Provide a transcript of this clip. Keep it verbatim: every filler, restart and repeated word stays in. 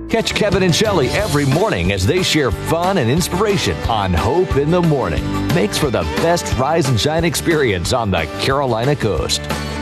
Catch Kevin and Shelley every morning as they share fun and inspiration on Hope in the Morning. Makes for the best rise and shine experience on the Carolina coast.